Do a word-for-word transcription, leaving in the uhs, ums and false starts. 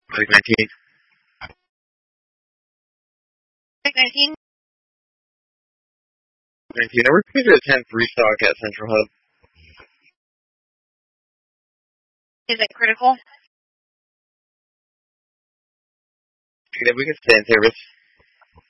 Like nineteen. Like nineteen? nineteen. Are we going to attend restock at Central Hub? Is it critical? Yeah, we can stay in service.